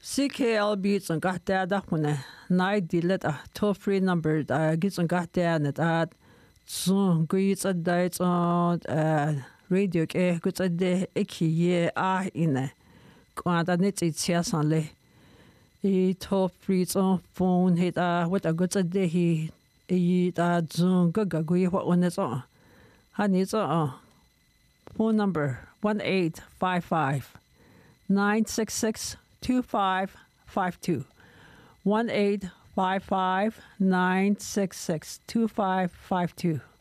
CKLB it's on got that one. Night delete a toll free number gets on got that at so good at that on radio good at the icky ye in a quanta net it's yes only. He toll free on phone hit what a good at the he Zoom gaga what one is on. Honey it's on phone number 1855 966 2552 1855 966 2552